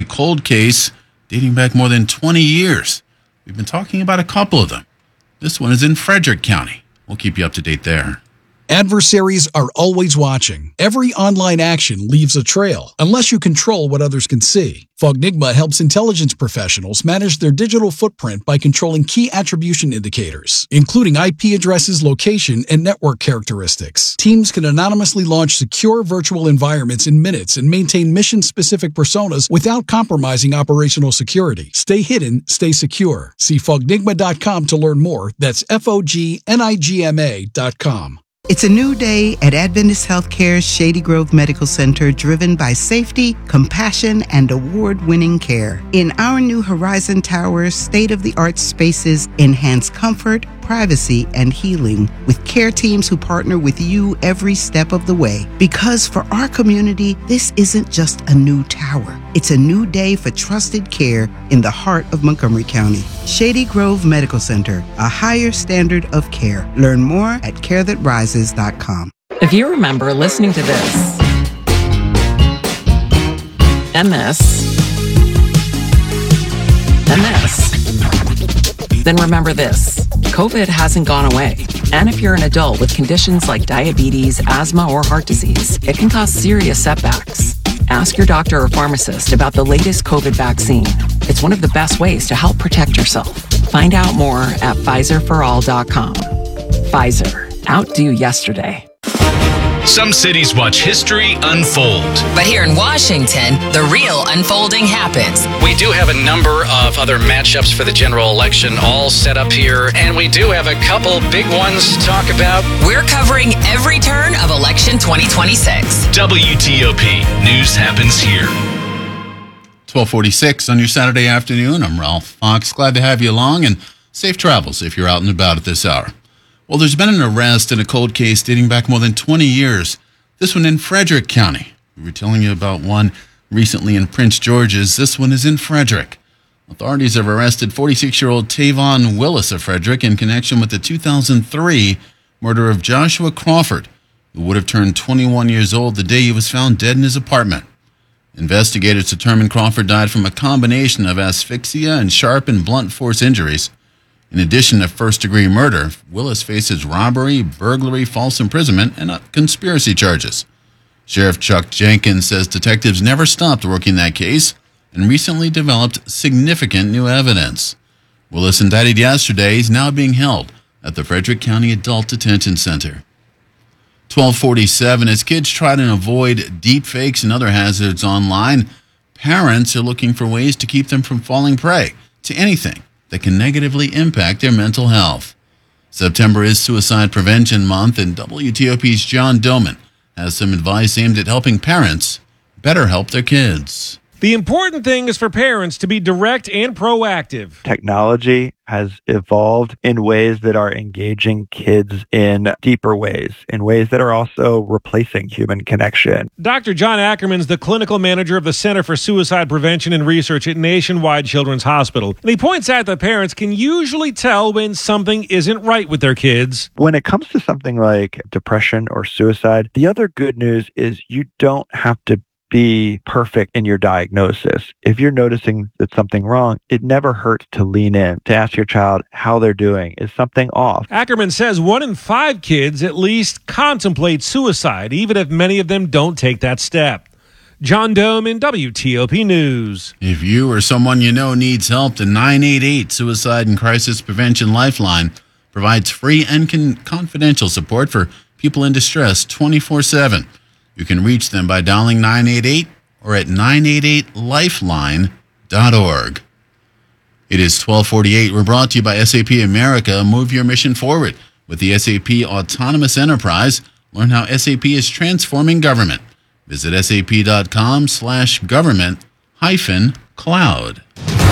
cold case dating back more than 20 years. We've been talking about a couple of them. This one is in Frederick County. We'll keep you up to date there. Adversaries are always watching. Every online action leaves a trail, unless you control what others can see. Fognigma helps intelligence professionals manage their digital footprint by controlling key attribution indicators, including IP addresses, location, and network characteristics. Teams can anonymously launch secure virtual environments in minutes and maintain mission-specific personas without compromising operational security. Stay hidden, stay secure. See Fognigma.com to learn more. That's FOGNIGMA.com. It's a new day at Adventist Healthcare's Shady Grove Medical Center, driven by safety, compassion, and award-winning care. In our new Horizon Tower, state-of-the-art spaces enhance comfort, privacy, and healing with care teams who partner with you every step of the way. Because for our community, this isn't just a new tower. It's a new day for trusted care in the heart of Montgomery County. Shady Grove Medical Center, a higher standard of care. Learn more at carethatrises.com. If you remember listening to this, and this, and this, then remember this. COVID hasn't gone away. And if you're an adult with conditions like diabetes, asthma, or heart disease, it can cause serious setbacks. Ask your doctor or pharmacist about the latest COVID vaccine. It's one of the best ways to help protect yourself. Find out more at PfizerForAll.com. Pfizer. Outdo yesterday. Some cities watch history unfold. But here in Washington, the real unfolding happens. We do have a number of other matchups for the general election all set up here, and we do have a couple big ones to talk about. We're covering every turn of election 2026. WTOP. News happens here. 12:46 on your Saturday afternoon. I'm Ralph Fox. Glad to have you along, and safe travels if you're out and about at this hour. Well, there's been an arrest in a cold case dating back more than 20 years. This one in Frederick County. We were telling you about one recently in Prince George's. This one is in Frederick. Authorities have arrested 46-year-old Tavon Willis of Frederick in connection with the 2003 murder of Joshua Crawford, who would have turned 21 years old the day he was found dead in his apartment. Investigators determined Crawford died from a combination of asphyxia and sharp and blunt force injuries. In addition to first-degree murder, Willis faces robbery, burglary, false imprisonment, and conspiracy charges. Sheriff Chuck Jenkins says detectives never stopped working that case and recently developed significant new evidence. Willis indicted yesterday. He's now being held at the Frederick County Adult Detention Center. 12:47, as kids try to avoid deep fakes and other hazards online, parents are looking for ways to keep them from falling prey to anything that can negatively impact their mental health. September is Suicide Prevention Month, and WTOP's John Doman has some advice aimed at helping parents better help their kids. The important thing is for parents to be direct and proactive. Technology has evolved in ways that are engaging kids in deeper ways, in ways that are also replacing human connection. Dr. John Ackerman's the clinical manager of the Center for Suicide Prevention and Research at Nationwide Children's Hospital. And he points out that parents can usually tell when something isn't right with their kids. When it comes to something like depression or suicide, the other good news is you don't have to be perfect in your diagnosis. If you're noticing that something wrong, it never hurts to lean in, to ask your child how they're doing. Is something off? Ackerman says 1 in 5 kids at least contemplate suicide, even if many of them don't take that step. John Dome in WTOP News. If you or someone you know needs help, the 988 Suicide and Crisis Prevention Lifeline provides free and confidential support for people in distress 24/7. You can reach them by dialing 988 or at 988lifeline.org. It is 12:48. We're brought to you by SAP America. Move your mission forward with the SAP Autonomous Enterprise. Learn how SAP is transforming government. Visit sap.com/government-cloud.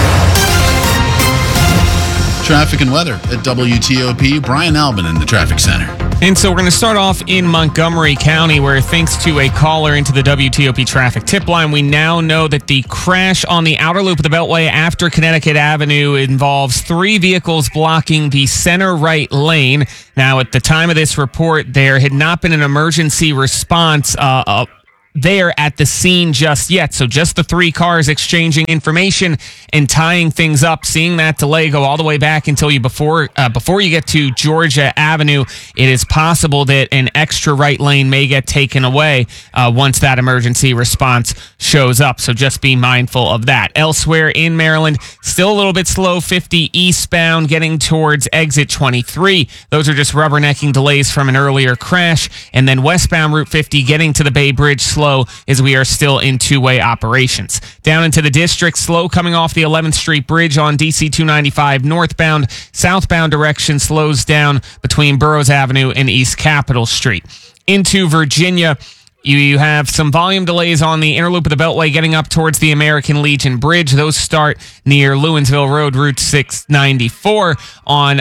Traffic and weather at WTOP. Brian Albin in the Traffic Center. And so we're going to start off in Montgomery County, where thanks to a caller into the WTOP traffic tip line, we now know that the crash on the outer loop of the Beltway after Connecticut Avenue involves 3 vehicles blocking the center right lane. Now, at the time of this report, there had not been an emergency response there at the scene just yet. So just the 3 cars exchanging information and tying things up, seeing that delay go all the way back until before you get to Georgia Avenue. It is possible that an extra right lane may get taken away once that emergency response shows up. So just be mindful of that. Elsewhere in Maryland, still a little bit slow, 50 eastbound getting towards exit 23. Those are just rubbernecking delays from an earlier crash. And then westbound Route 50 getting to the Bay Bridge slow as we are still in 2-way operations. Down into the district, slow coming off the 11th Street Bridge on DC 295 northbound. Southbound direction slows down between Burroughs Avenue and East Capitol Street. Into Virginia, you have some volume delays on the inner loop of the Beltway getting up towards the American Legion Bridge. Those start near Lewinsville Road, Route 694. On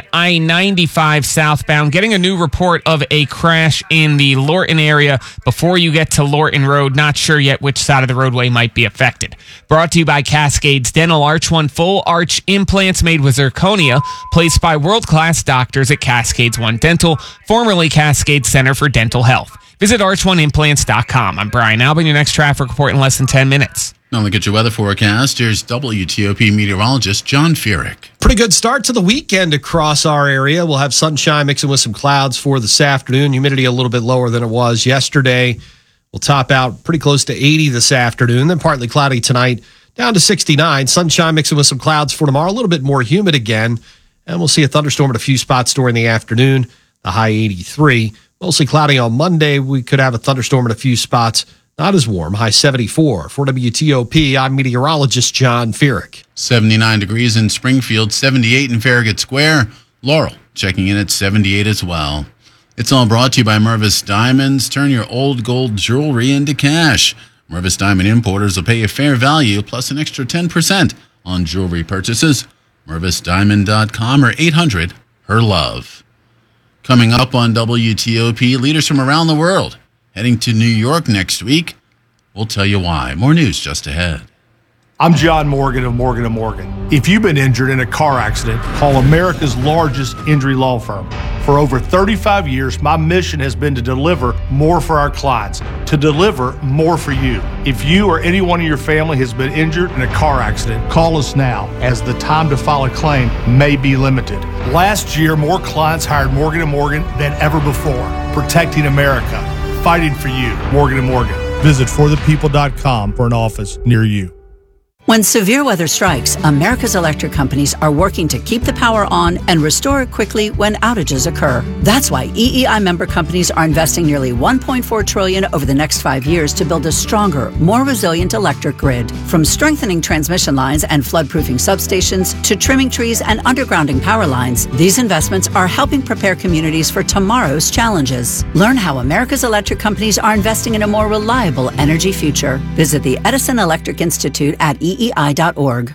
I-95 southbound, getting a new report of a crash in the Lorton area before you get to Lorton Road. Not sure yet which side of the roadway might be affected. Brought to you by Cascades Dental. Arch One full arch implants made with zirconia, placed by world-class doctors at Cascades One Dental, formerly Cascades Center for Dental Health. Visit arch1implants.com. I'm Brian Albin, your next traffic report in less than 10 minutes. Now look at your weather forecast. Here's WTOP meteorologist John Furyk. Pretty good start to the weekend across our area. We'll have sunshine mixing with some clouds for this afternoon. Humidity a little bit lower than it was yesterday. We'll top out pretty close to 80 this afternoon. Then partly cloudy tonight, down to 69. Sunshine mixing with some clouds for tomorrow. A little bit more humid again. And we'll see a thunderstorm at a few spots during the afternoon. The high 83. Mostly cloudy on Monday. We could have a thunderstorm in a few spots. Not as warm. High 74. For WTOP, I'm meteorologist John Furyk. 79 degrees in Springfield, 78 in Farragut Square. Laurel checking in at 78 as well. It's all brought to you by Mervis Diamonds. Turn your old gold jewelry into cash. Mervis Diamond Importers will pay you fair value plus an extra 10% on jewelry purchases. MervisDiamond.com or 800-HER-LOVE. Coming up on WTOP, leaders from around the world heading to New York next week. We'll tell you why. More news just ahead. I'm John Morgan of Morgan & Morgan. If you've been injured in a car accident, call America's largest injury law firm. For over 35 years, my mission has been to deliver more for our clients, to deliver more for you. If you or anyone in your family has been injured in a car accident, call us now, as the time to file a claim may be limited. Last year, more clients hired Morgan & Morgan than ever before, protecting America, fighting for you. Morgan & Morgan. Visit forthepeople.com for an office near you. When severe weather strikes, America's electric companies are working to keep the power on and restore it quickly when outages occur. That's why EEI member companies are investing nearly $1.4 trillion over the next 5 years to build a stronger, more resilient electric grid. From strengthening transmission lines and floodproofing substations to trimming trees and undergrounding power lines, these investments are helping prepare communities for tomorrow's challenges. Learn how America's electric companies are investing in a more reliable energy future. Visit the Edison Electric Institute at EEI.org.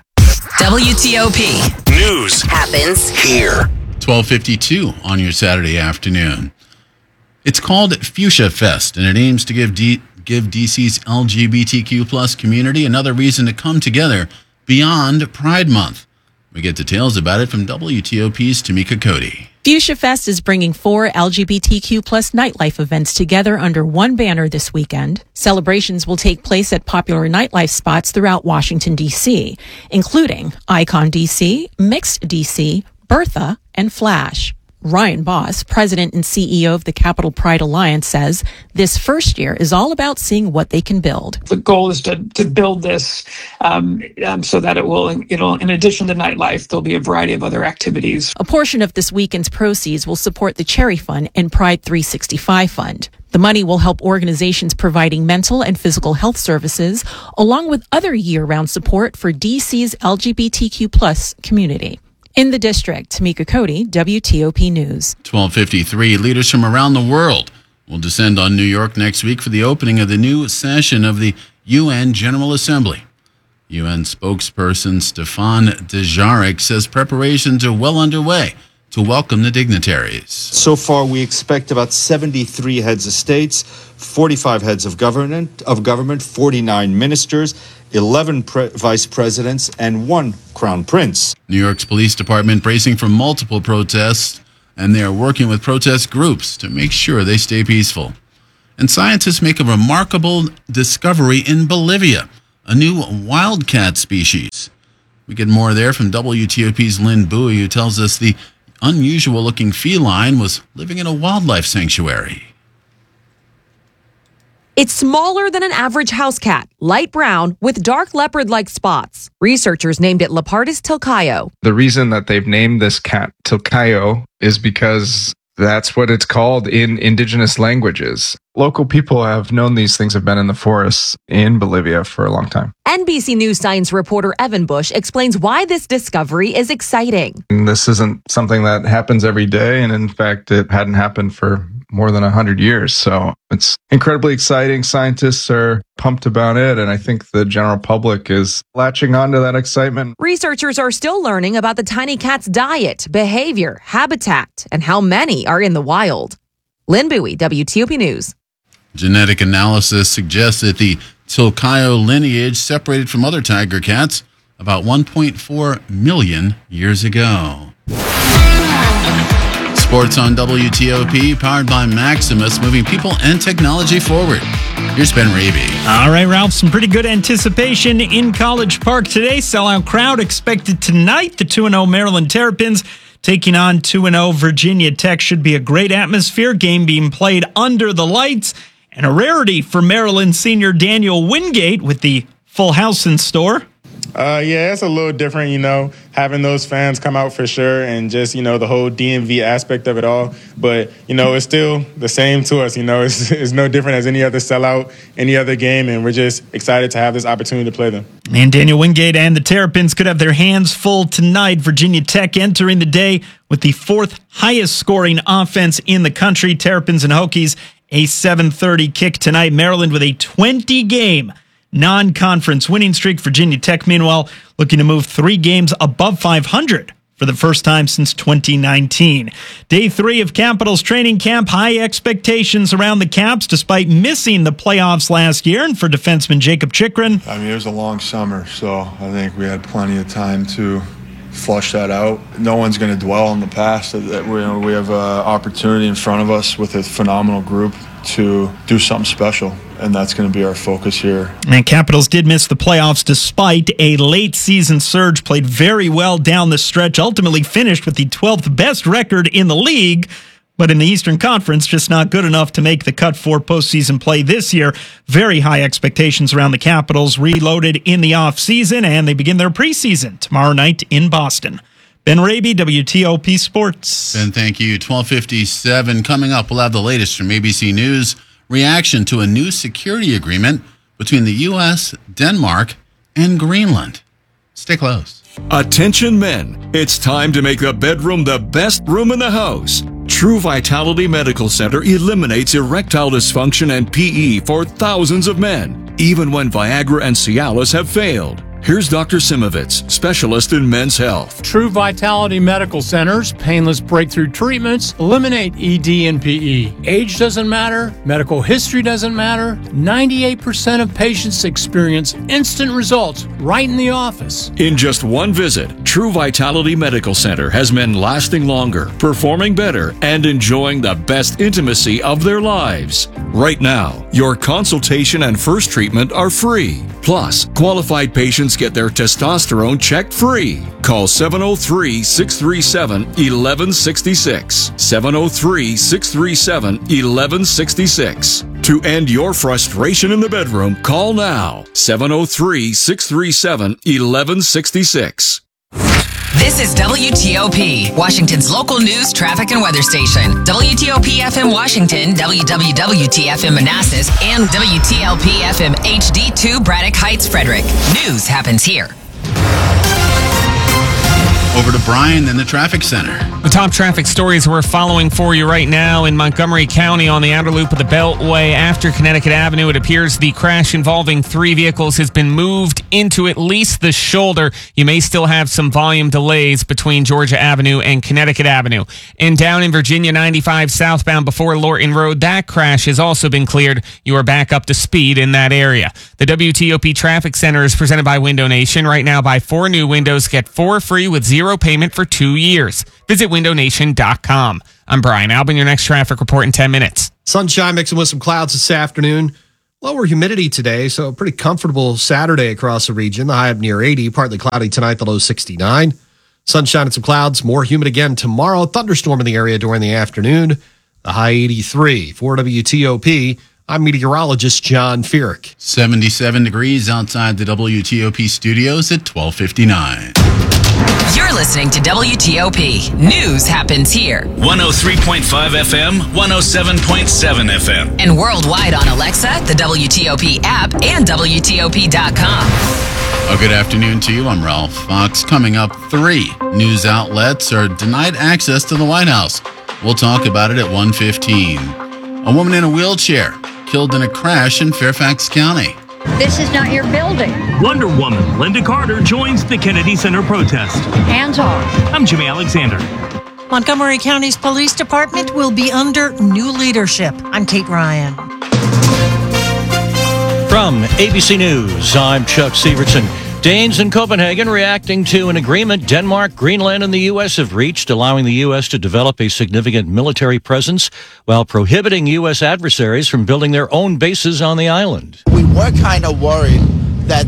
WTOP. News happens here. 12:52 on your Saturday afternoon. It's called Fuchsia Fest, and it aims to give DC's LGBTQ plus community another reason to come together beyond Pride Month. We get details about it from WTOP's Tamika Cody. Fuchsia Fest is bringing 4 LGBTQ plus nightlife events together under one banner this weekend. Celebrations will take place at popular nightlife spots throughout Washington, D.C., including Icon D.C., Mixed D.C., Bertha, and Flash. Ryan Boss, president and CEO of the Capital Pride Alliance, says this first year is all about seeing what they can build. The goal is to build this so that it will, in addition to nightlife, there'll be a variety of other activities. A portion of this weekend's proceeds will support the Cherry Fund and Pride 365 Fund. The money will help organizations providing mental and physical health services, along with other year-round support for DC's LGBTQ plus community. In the district, Tamika Cody, WTOP News. 12:53, leaders from around the world will descend on New York next week for the opening of the new session of the UN General Assembly. UN spokesperson Stefan Dujarric says preparations are well underway to welcome the dignitaries. So far, we expect about 73 heads of states, 45 heads of government, 49 ministers, 11 vice presidents, and 1 crown prince. New York's police department bracing for multiple protests, and they are working with protest groups to make sure they stay peaceful. And scientists make a remarkable discovery in Bolivia, a new wildcat species. We get more there from WTOP's Lynn Bowie, who tells us the unusual-looking feline was living in a wildlife sanctuary. It's smaller than an average house cat, light brown with dark leopard-like spots. Researchers named it Leopardus tilcaio. The reason that they've named this cat Tilcaio is because that's what it's called in indigenous languages. Local people have known these things have been in the forests in Bolivia for a long time. NBC News science reporter Evan Bush explains why this discovery is exciting. And this isn't something that happens every day, and in fact, it hadn't happened for more than 100 years. So it's incredibly exciting. Scientists are pumped about it, and I think the general public is latching onto that excitement. Researchers are still learning about the tiny cat's diet, behavior, habitat, and how many are in the wild. Lynn Bowie, WTOP News. Genetic analysis suggests that the Tilcaio lineage separated from other tiger cats about 1.4 million years ago. Sports on WTOP, powered by Maximus, moving people and technology forward. Here's Ben Raby. All right, Ralph, some pretty good anticipation in College Park today. Sellout crowd expected tonight. The 2-0 Maryland Terrapins taking on 2-0 Virginia Tech. Should be a great atmosphere. Game being played under the lights. And a rarity for Maryland senior Daniel Wingate with the full house in store. Yeah, it's a little different, having those fans come out for sure, and just, the whole DMV aspect of it all. But, it's still the same to us, it's no different as any other sellout, any other game, and we're just excited to have this opportunity to play them. And Daniel Wingate and the Terrapins could have their hands full tonight. Virginia Tech entering the day with the fourth highest scoring offense in the country. Terrapins and Hokies, a 7:30 kick tonight. Maryland with a 20-game non-conference winning streak. Virginia Tech, meanwhile, looking to move 3 games above 500 for the first time since 2019. Day 3 of Capitals training camp. High expectations around the Caps despite missing the playoffs last year. And for defenseman Jacob Chychrun, it was a long summer, so I think we had plenty of time to flush that out. No one's going to dwell on the past. That we have an opportunity in front of us with a phenomenal group to do something special, and that's going to be our focus here. And Capitals did miss the playoffs despite a late season surge, played very well down the stretch, ultimately finished with the 12th best record in the league, but in the Eastern Conference, just not good enough to make the cut for postseason play this year. Very high expectations around the Capitals, reloaded in the offseason, and they begin their preseason tomorrow night in Boston. Ben Raby, WTOP Sports. Ben, thank you. 12:57. Coming up, we'll have the latest from ABC News. Reaction to a new security agreement between the U.S., Denmark, and Greenland. Stay close. Attention men, it's time to make the bedroom the best room in the house. True Vitality Medical Center eliminates erectile dysfunction and PE for thousands of men, even when Viagra and Cialis have failed. Here's Dr. Simovitz, specialist in men's health. True Vitality Medical Center's painless breakthrough treatments eliminate ED and PE. Age doesn't matter. Medical history doesn't matter. 98% of patients experience instant results right in the office. In just one visit, True Vitality Medical Center has men lasting longer, performing better, and enjoying the best intimacy of their lives. Right now, your consultation and first treatment are free. Plus, qualified patients get their testosterone checked free. Call 703-637-1166. 703-637-1166. To end your frustration in the bedroom, call now. 703-637-1166. This is WTOP, Washington's local news, traffic, and weather station. WTOP FM Washington, WWWT-FM Manassas, and WTLP FM HD2 Braddock Heights, Frederick. News happens here. Over to Brian in the traffic center. The top traffic stories we're following for you right now in Montgomery County on the outer loop of the Beltway after Connecticut Avenue. It appears the crash involving 3 vehicles has been moved into at least the shoulder. You may still have some volume delays between Georgia Avenue and Connecticut Avenue. And down in Virginia 95 southbound before Lorton Road, that crash has also been cleared. You are back up to speed in that area. The WTOP Traffic Center is presented by Window Nation. Right now, buy 4 new windows, get 4 free with 0 payment for 2 years. Visit windownation.com. I'm Brian Albin, your next traffic report in 10 minutes. Sunshine mixing with some clouds this afternoon. Lower humidity today, so a pretty comfortable Saturday across the region. The high up near 80, partly cloudy tonight, the low 69. Sunshine and some clouds, more humid again tomorrow. Thunderstorm in the area during the afternoon, the high 83. For WTOP, I'm meteorologist John Feerick. 77 degrees outside the WTOP studios at 12:59. You're listening to WTOP. News happens here. 103.5 FM, 107.7 FM. And worldwide on Alexa, the WTOP app, and WTOP.com. Oh, good afternoon to you. I'm Ralph Fox. Coming up, 3 news outlets are denied access to the White House. We'll talk about it at 1:15. A woman in a wheelchair killed in a crash in Fairfax County. This is not your building. Wonder Woman Linda Carter joins the Kennedy Center protest. Hands off. I'm Jimmy Alexander. Montgomery County's police department will be under new leadership. I'm Kate Ryan. From ABC News, I'm Chuck Severson. Danes in Copenhagen reacting to an agreement Denmark, Greenland, and the U.S. have reached, allowing the U.S. to develop a significant military presence while prohibiting U.S. adversaries from building their own bases on the island. We were kind of worried that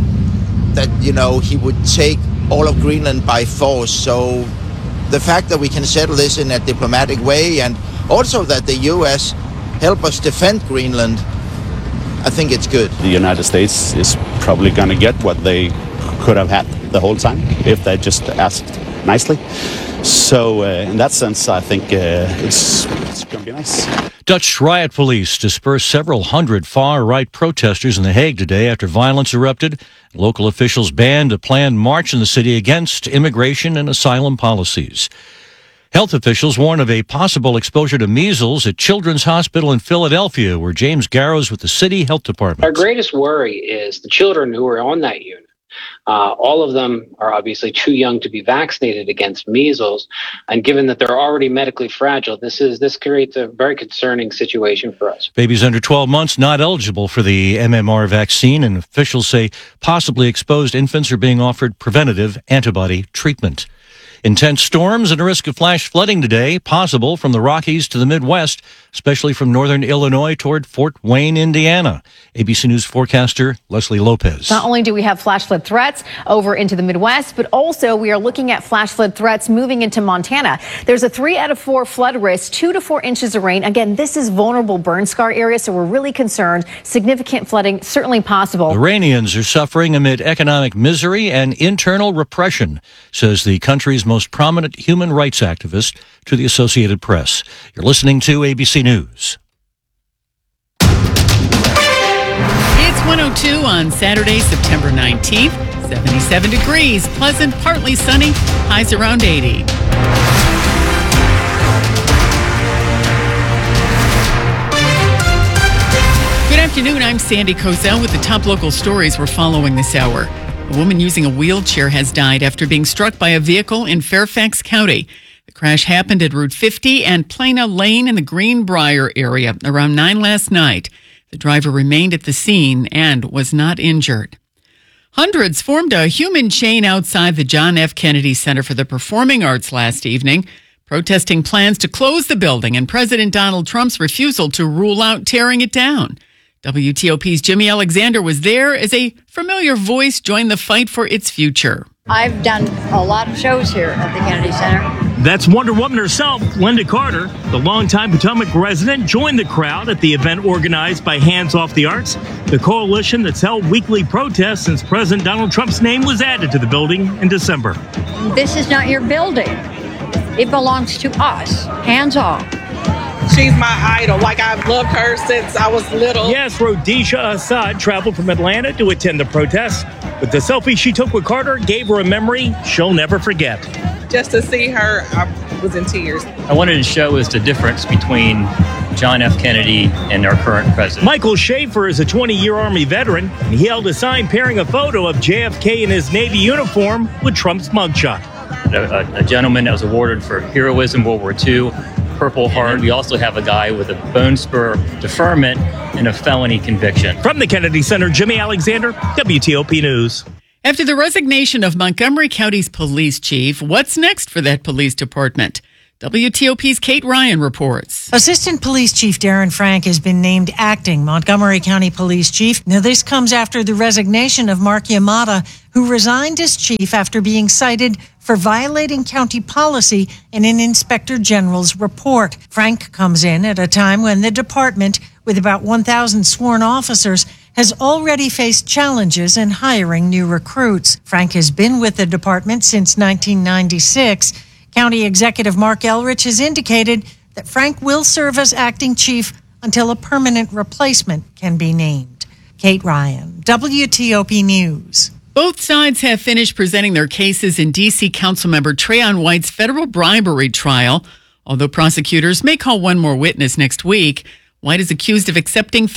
he would take all of Greenland by force. So the fact that we can settle this in a diplomatic way, and also that the U.S. help us defend Greenland, I think it's good. The United States is probably going to get what they could have had the whole time if they just asked nicely. So in that sense, I think it's going to be nice. Dutch riot police dispersed several hundred far-right protesters in The Hague today after violence erupted. Local officials banned a planned march in the city against immigration and asylum policies. Health officials warn of a possible exposure to measles at Children's Hospital in Philadelphia, where James Garrows with the city health department. Our greatest worry is the children who are on that unit. All of them are obviously too young to be vaccinated against measles. And given that they're already medically fragile, this creates a very concerning situation for us. Babies under 12 months not eligible for the MMR vaccine, and officials say possibly exposed infants are being offered preventative antibody treatment. Intense storms and a risk of flash flooding today, possible from the Rockies to the Midwest, especially from northern Illinois toward Fort Wayne, Indiana. ABC News forecaster Leslie Lopez. Not only do we have flash flood threats over into the Midwest, but also we are looking at flash flood threats moving into Montana. There's a 3 out of 4 flood risk, 2 to 4 inches of rain. Again, this is vulnerable burn scar area, so we're really concerned. Significant flooding certainly possible. Iranians are suffering amid economic misery and internal repression, says the country's most prominent human rights activist to the Associated Press. You're listening to ABC News. It's 102 on Saturday, September 19th. 77 degrees, pleasant, partly sunny, highs around 80. Good afternoon, I'm Sandy Kozel with the top local stories we're following this hour. A woman using a wheelchair has died after being struck by a vehicle in Fairfax County. The crash happened at Route 50 and Plana Lane in the Greenbrier area around 9 last night. The driver remained at the scene and was not injured. Hundreds formed a human chain outside the John F. Kennedy Center for the Performing Arts last evening, protesting plans to close the building and President Donald Trump's refusal to rule out tearing it down. WTOP's Jimmy Alexander was there as a familiar voice joined the fight for its future. I've done a lot of shows here at the Kennedy Center. That's Wonder Woman herself, Linda Carter. The longtime Potomac resident joined the crowd at the event organized by Hands Off the Arts, the coalition that's held weekly protests since President Donald Trump's name was added to the building in December. This is not your building. It belongs to us. Hands off. She's my idol. Like, I've loved her since I was little. Yes, Rhodesia Assad traveled from Atlanta to attend the protest, but the selfie she took with Carter gave her a memory she'll never forget. Just to see her, I was in tears. I wanted to show us the difference between John F. Kennedy and our current president. Michael Schaefer is a 20-year Army veteran, and he held a sign pairing a photo of JFK in his Navy uniform with Trump's mugshot. A gentleman that was awarded for heroism World War II, Purple Heart. We also have a guy with a bone spur deferment and a felony conviction. From the Kennedy Center, Jimmy Alexander, WTOP News. After the resignation of Montgomery County's police chief, what's next for that police department? WTOP's Kate Ryan reports. Assistant Police Chief Darren Frank has been named acting Montgomery County Police Chief. Now, this comes after the resignation of Mark Yamada, who resigned as chief after being cited for violating county policy in an inspector general's report. Frank comes in at a time when the department, with about 1,000 sworn officers, has already faced challenges in hiring new recruits. Frank has been with the department since 1996. County Executive Mark Elrich has indicated that Frank will serve as acting chief until a permanent replacement can be named. Kate Ryan, WTOP News. Both sides have finished presenting their cases in D.C. Councilmember Trayon White's federal bribery trial. Although prosecutors may call one more witness next week, White is accused of accepting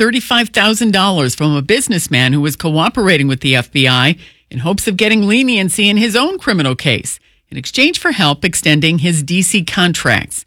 $35,000 from a businessman who was cooperating with the FBI in hopes of getting leniency in his own criminal case in exchange for help extending his D.C. contracts.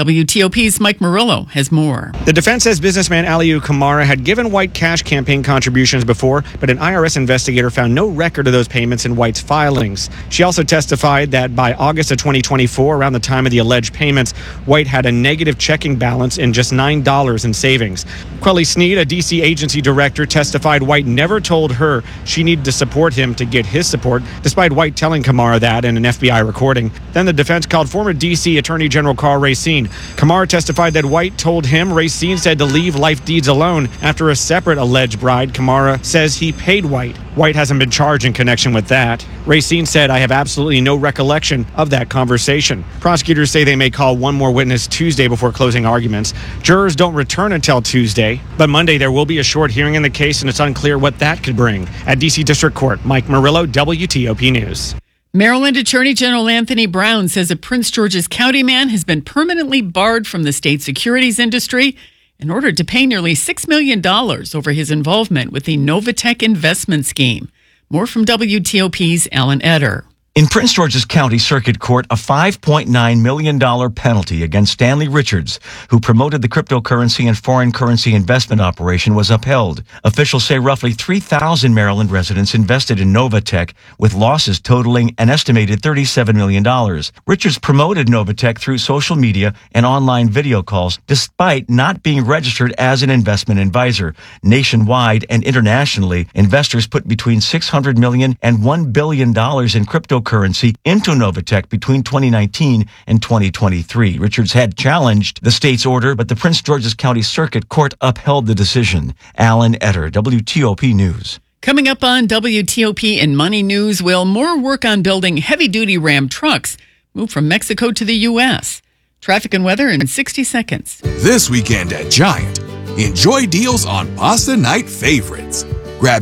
WTOP's Mike Murillo has more. The defense says businessman Aliu Kamara had given White cash campaign contributions before, but an IRS investigator found no record of those payments in White's filings. She also testified that by August of 2024, around the time of the alleged payments, White had a negative checking balance in just $9 in savings. Quelly Sneed, a D.C. agency director, testified White never told her she needed to support him to get his support, despite White telling Kamara that in an FBI recording. Then the defense called former D.C. Attorney General Carl Racine. Kamara testified that White told him Racine said to leave Life Deeds alone after a separate alleged bride. Kamara says he paid White. White hasn't been charged in connection with that. Racine said, "I have absolutely no recollection of that conversation." Prosecutors say they may call one more witness Tuesday before closing arguments. Jurors don't return until Tuesday, but Monday there will be a short hearing in the case, and it's unclear what that could bring. At D.C. District Court, Mike Murillo, WTOP News. Maryland Attorney General Anthony Brown says a Prince George's County man has been permanently barred from the state securities industry in order to pay nearly $6 million over his involvement with the Novatech investment scheme. More from WTOP's Alan Eder. In Prince George's County Circuit Court, a $5.9 million penalty against Stanley Richards, who promoted the cryptocurrency and foreign currency investment operation, was upheld. Officials say roughly 3,000 Maryland residents invested in Novatech, with losses totaling an estimated $37 million. Richards promoted Novatech through social media and online video calls, despite not being registered as an investment advisor. Nationwide and internationally, investors put between $600 million and $1 billion in cryptocurrency into Novatech between 2019 and 2023. Richards had challenged the state's order, but the Prince George's County Circuit Court upheld the decision. Alan Eder, WTOP News. Coming up on WTOP and Money News, will more work on building heavy-duty Ram trucks move from Mexico to the U.S.? Traffic and weather in 60 seconds. This weekend at Giant, enjoy deals on Pasta Night favorites. Grab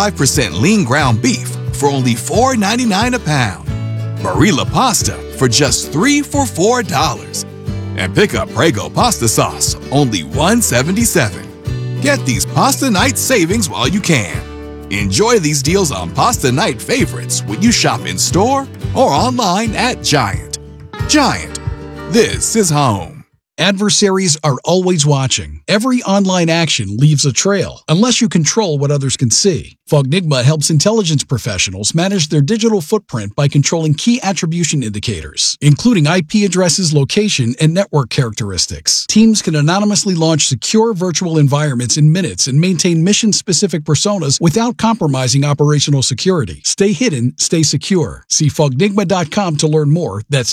85% lean ground beef for only $4.99 a pound. Barilla pasta for just $3 for $4. And pick up Prego pasta sauce, only $1.77. Get these Pasta Night savings while you can. Enjoy these deals on Pasta Night favorites when you shop in store or online at Giant. Giant, this is home. Adversaries are always watching. Every online action leaves a trail, unless you control what others can see. Fognigma helps intelligence professionals manage their digital footprint by controlling key attribution indicators, including IP addresses, location, and network characteristics. Teams can anonymously launch secure virtual environments in minutes and maintain mission-specific personas without compromising operational security. Stay hidden, stay secure. See Fognigma.com to learn more. That's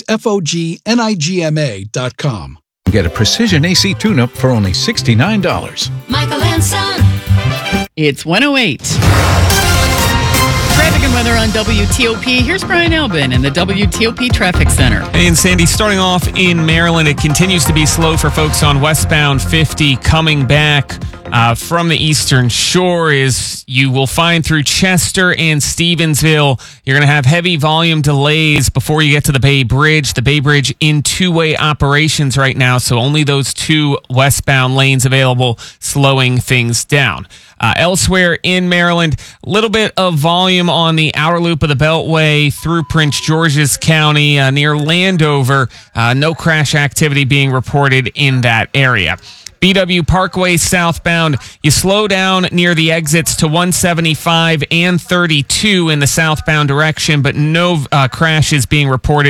FOGNIGMA.com. Get a precision AC tune-up for only $69. Michael and Son. It's 1:08. Traffic and weather on WTOP. Here's Brian Albin in the WTOP Traffic Center. Hey, and Sandy, starting off in Maryland, it continues to be slow for folks on westbound 50 coming back from the Eastern Shore. Is you will find through Chester and Stevensville, you're going to have heavy volume delays before you get to the Bay Bridge. The Bay Bridge in two-way operations right now, so only those two westbound lanes available, slowing things down. Elsewhere in Maryland, a little bit of volume on the outer loop of the Beltway through Prince George's County near Landover. No crash activity being reported in that area. BW Parkway southbound, you slow down near the exits to 175 and 32 in the southbound direction, but no crashes being reported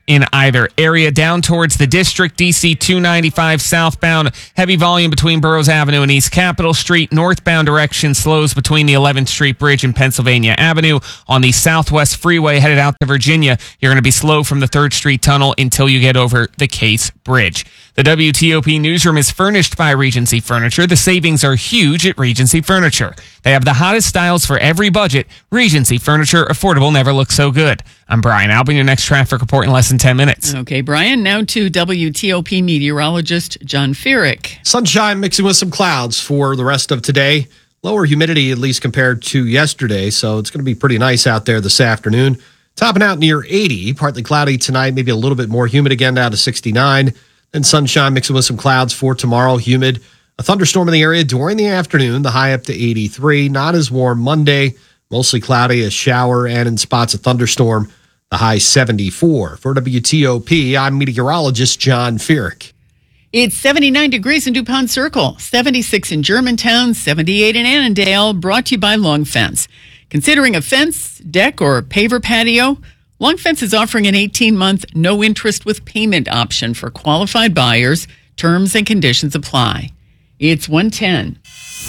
in either area. Down towards the district, DC 295 southbound, heavy volume between Burroughs Avenue and East Capitol Street. Northbound direction slows between the 11th Street Bridge and Pennsylvania Avenue. On the Southwest Freeway headed out to Virginia, you're going to be slow from the 3rd Street Tunnel until you get over the Case Bridge. The WTOP newsroom is furnished by Regency Furniture. The savings are huge at Regency Furniture. They have the hottest styles for every budget. Regency Furniture, affordable, never looks so good. I'm Brian Albin, your next traffic report in less than 10 minutes. Okay, Brian, now to WTOP meteorologist John Feerick. Sunshine mixing with some clouds for the rest of today. Lower humidity, at least compared to yesterday, so it's going to be pretty nice out there this afternoon. Topping out near 80, partly cloudy tonight, maybe a little bit more humid again down to 69. Then sunshine mixing with some clouds for tomorrow, humid. A thunderstorm in the area during the afternoon, the high up to 83. Not as warm Monday, mostly cloudy, a shower, and in spots a thunderstorm, the high 74. For WTOP, I'm meteorologist John Feerick. It's 79 degrees in DuPont Circle, 76 in Germantown, 78 in Annandale, brought to you by Long Fence. Considering a fence, deck, or paver patio, Long Fence is offering an 18-month no-interest with payment option for qualified buyers. Terms and conditions apply. It's 1:10.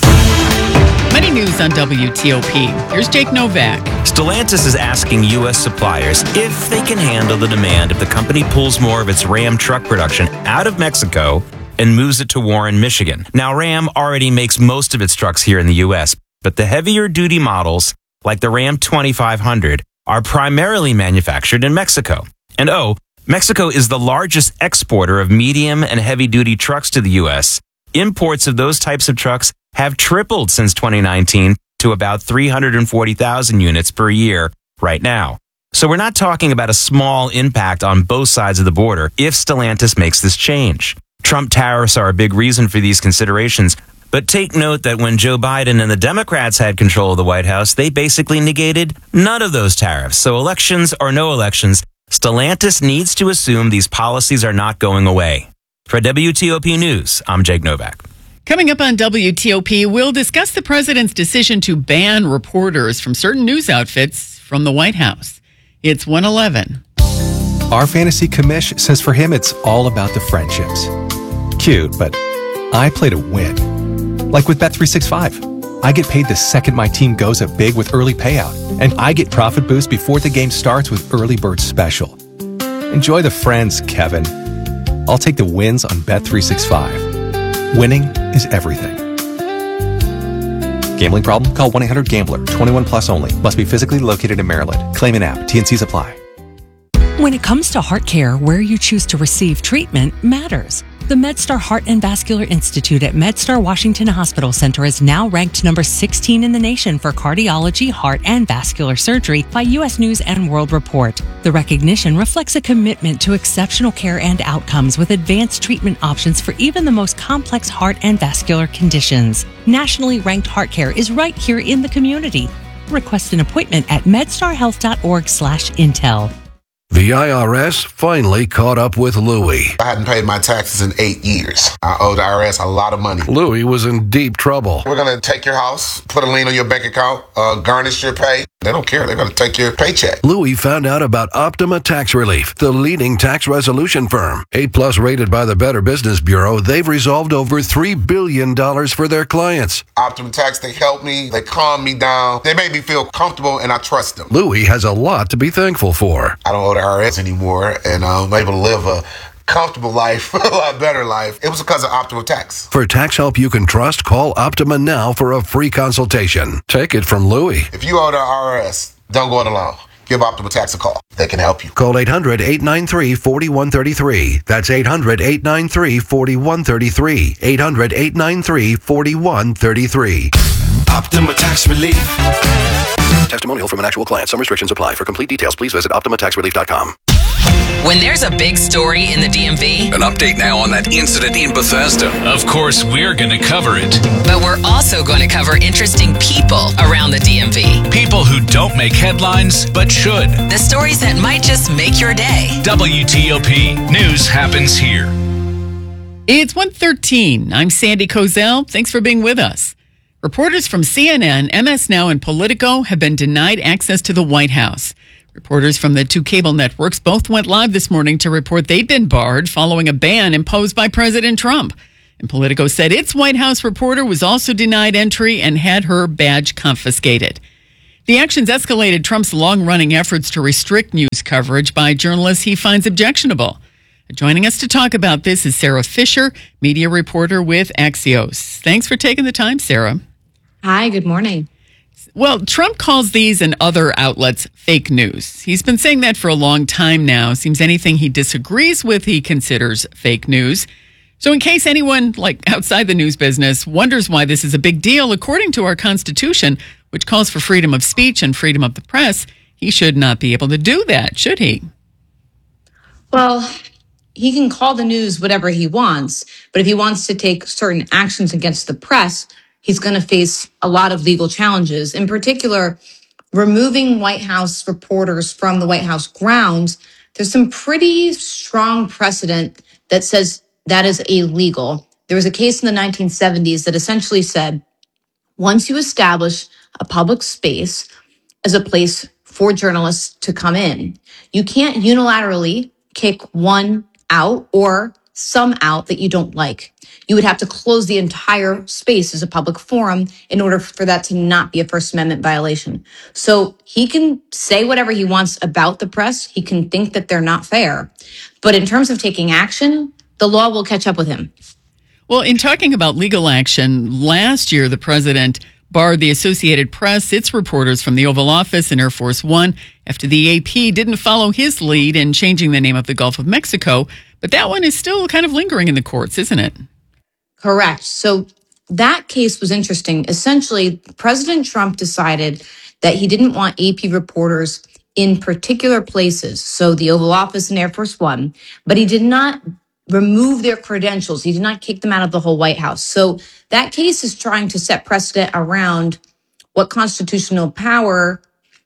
Money news on WTOP. Here's Jake Novak. Stellantis is asking U.S. suppliers if they can handle the demand if the company pulls more of its Ram truck production out of Mexico and moves it to Warren, Michigan. Now, Ram already makes most of its trucks here in the U.S., but the heavier-duty models, like the Ram 2500, are primarily manufactured in Mexico. And Mexico is the largest exporter of medium and heavy-duty trucks to the U.S. Imports of those types of trucks have tripled since 2019 to about 340,000 units per year right now. So we're not talking about a small impact on both sides of the border if Stellantis makes this change. Trump tariffs are a big reason for these considerations. But take note that when Joe Biden and the Democrats had control of the White House, they basically negated none of those tariffs. So elections or no elections, Stellantis needs to assume these policies are not going away. For WTOP News, I'm Jake Novak. Coming up on WTOP, we'll discuss the president's decision to ban reporters from certain news outfits from the White House. It's 1:11. Our fantasy commish says for him it's all about the friendships. Cute, but I play to win. Like with Bet365. I get paid the second my team goes up big with early payout. And I get profit boost before the game starts with Early Bird Special. Enjoy the friends, Kevin. I'll take the wins on Bet365. Winning is everything. Gambling problem? Call 1-800-GAMBLER. 21 plus only. Must be physically located in Maryland. Claim an app. T&Cs apply. When it comes to heart care, where you choose to receive treatment matters. The MedStar Heart and Vascular Institute at MedStar Washington Hospital Center is now ranked number 16 in the nation for cardiology, heart, and vascular surgery by U.S. News and World Report. The recognition reflects a commitment to exceptional care and outcomes with advanced treatment options for even the most complex heart and vascular conditions. Nationally ranked heart care is right here in the community. Request an appointment at medstarhealth.org/intel. The IRS finally caught up with Louie. I hadn't paid my taxes in 8 years. I owed the IRS a lot of money. Louie was in deep trouble. We're going to take your house, put a lien on your bank account, garnish your pay. They don't care. They're going to take your paycheck. Louie found out about Optima Tax Relief, the leading tax resolution firm. A+ rated by the Better Business Bureau, they've resolved over $3 billion for their clients. Optima Tax, they helped me. They calmed me down. They made me feel comfortable, and I trust them. Louie has a lot to be thankful for. I don't owe the IRS anymore, and I'm able to live a comfortable life, a lot better life. It was because of Optima Tax. For tax help you can trust, call Optima now for a free consultation. Take it from Louie. If you owe the IRS, don't go it alone. Give Optima Tax a call. They can help you. Call 800-893-4133. That's 800-893-4133. 800-893-4133. Optima Tax Relief. Testimonial from an actual client. Some restrictions apply. For complete details, please visit OptimaTaxRelief.com. When there's a big story in the DMV, An update now on that incident in Bethesda. Of course, we're going to cover it. but we're also going to cover interesting people around the DMV. People who don't make headlines, but should. The stories that might just make your day. WTOP News happens here. It's 1:13. I'm Sandy Kozel. Thanks for being with us. Reporters from CNN, MS Now, and Politico have been denied access to the White House. Reporters from the two cable networks both went live this morning to report they'd been barred following a ban imposed by President Trump. And Politico said its White House reporter was also denied entry and had her badge confiscated. The actions escalated Trump's long-running efforts to restrict news coverage by journalists he finds objectionable. Joining us to talk about this is Sarah Fisher, media reporter with Axios. Thanks for taking the time, Sarah. Hi, good morning. Well, Trump calls these and other outlets fake news. He's been saying that for a long time now. Seems anything he disagrees with, he considers fake news. So in case anyone, like outside the news business, wonders why this is a big deal, according to our Constitution, which calls for freedom of speech and freedom of the press, he should not be able to do that, should he? Well, he can call the news whatever he wants, but if he wants to take certain actions against the press, he's going to face a lot of legal challenges. In particular, removing White House reporters from the White House grounds, there's some pretty strong precedent that says that is illegal. There was a case in the 1970s that essentially said, once you establish a public space as a place for journalists to come in, you can't unilaterally kick one out or some out that you don't like. You would have to close the entire space as a public forum in order for that to not be a First Amendment violation. So he can say whatever he wants about the press. He can think that they're not fair. But in terms of taking action, the law will catch up with him. Well, in talking about legal action, last year the president barred the Associated Press, its reporters from the Oval Office and Air Force One after the AP didn't follow his lead in changing the name of the Gulf of Mexico. But that one is still kind of lingering in the courts, isn't it? Correct. So that case was interesting. Essentially, President Trump decided that he didn't want AP reporters in particular places, so the Oval Office and Air Force One, but he did not remove their credentials. He did not kick them out of the whole White House. So that case is trying to set precedent around what constitutional power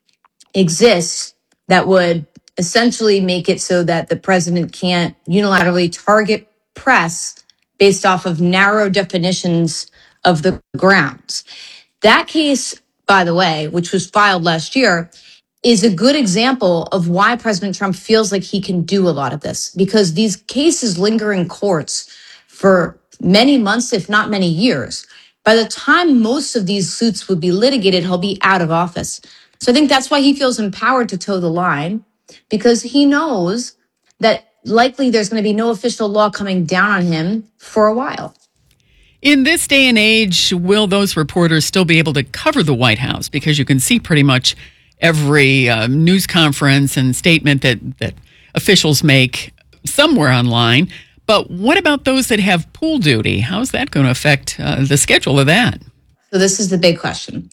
exists that would essentially make it so that the president can't unilaterally target press based off of narrow definitions of the grounds. That case, by the way, which was filed last year, is a good example of why President Trump feels like he can do a lot of this, because these cases linger in courts for many months, if not many years. By the time most of these suits would be litigated, he'll be out of office. So I think that's why he feels empowered to toe the line, because he knows that likely there's going to be no official law coming down on him for a while. In this day and age, will those reporters still be able to cover the White House? Because you can see pretty much every news conference and statement that officials make somewhere online. But what about those that have pool duty? How's that going to affect the schedule of that? So this is the big question.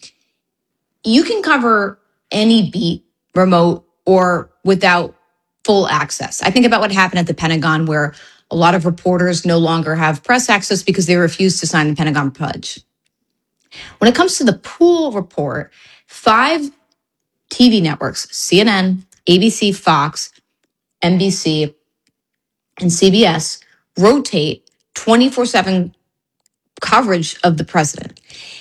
You can cover any beat, remote or without full access. I think about what happened at the Pentagon, where a lot of reporters no longer have press access because they refused to sign the Pentagon Pledge. When it comes to the pool report, 5 TV networks, CNN, ABC, Fox, NBC, and CBS, rotate 24/7 coverage of the president.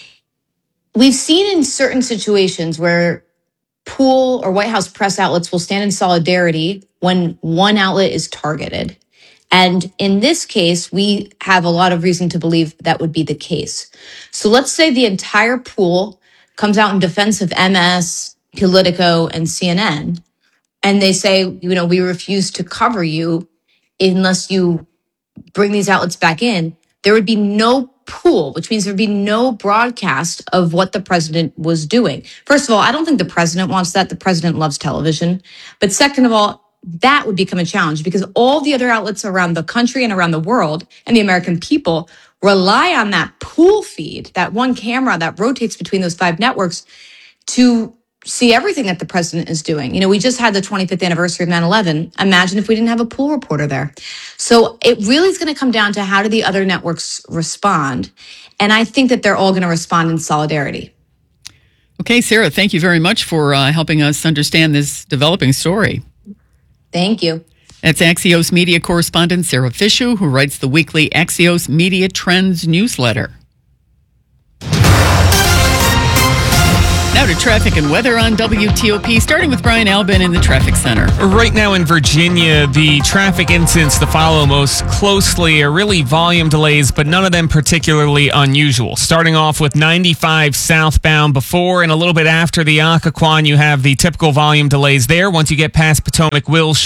We've seen in certain situations where pool or White House press outlets will stand in solidarity when one outlet is targeted. And in this case, we have a lot of reason to believe that would be the case. So let's say the entire pool comes out in defense of MS, Politico, and CNN, and they say, we refuse to cover you unless you bring these outlets back in. There would be no pool, which means there'd be no broadcast of what the president was doing. First of all, I don't think the president wants that. The president loves television. But second of all, that would become a challenge because all the other outlets around the country and around the world and the American people rely on that pool feed, that one camera that rotates between those 5 networks to see everything that the president is doing. We just had the 25th anniversary of 9/11. Imagine if we didn't have a pool reporter there. So it really is going to come down to how do the other networks respond. And I think that they're all going to respond in solidarity. Okay, Sarah, thank you very much for helping us understand this developing story. Thank you. That's Axios media correspondent Sarah Fisher, who writes the weekly Axios Media Trends newsletter. Now to traffic and weather on WTOP, starting with Brian Albin in the traffic center. Right now in Virginia, the traffic incidents to follow most closely are really volume delays, but none of them particularly unusual. Starting off with 95 southbound before and a little bit after the Occoquan, you have the typical volume delays there. Once you get past Potomac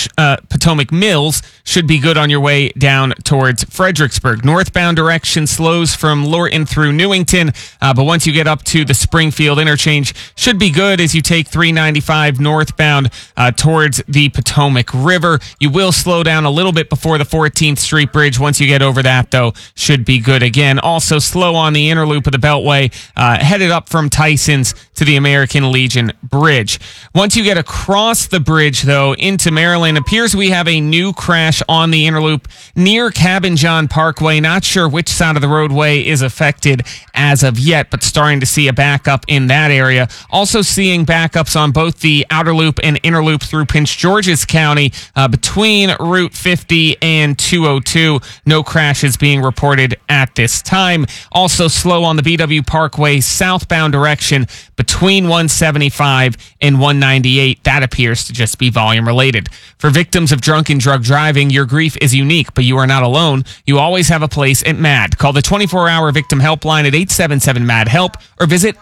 Mills, should be good on your way down towards Fredericksburg. Northbound direction slows from Lorton through Newington, but once you get up to the Springfield interchange, should be good as you take 395 northbound towards the Potomac River. You will slow down a little bit before the 14th Street Bridge. Once you get over that, though, should be good again. Also slow on the inner loop of the Beltway, headed up from Tyson's to the American Legion Bridge. Once you get across the bridge, though, into Maryland, appears we have a new crash on the inner loop near Cabin John Parkway. Not sure which side of the roadway is affected as of yet, but starting to see a backup in that area. Also seeing backups on both the outer loop and inner loop through Prince George's County between Route 50 and 202. No crashes being reported at this time. Also slow on the BW Parkway southbound direction between 175 and 198. That appears to just be volume related. For victims of drunken drug driving, your grief is unique, but you are not alone. You always have a place at MAD. Call the 24-hour victim helpline at 877-MAD-HELP or visit